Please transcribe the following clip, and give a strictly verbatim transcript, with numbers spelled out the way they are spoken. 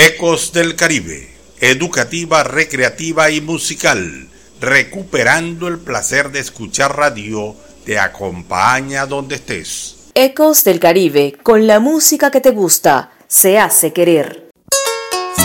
Ecos del Caribe, educativa, recreativa y musical, recuperando el placer de escuchar radio, te acompaña donde estés. Ecos del Caribe, con la música que te gusta, se hace querer.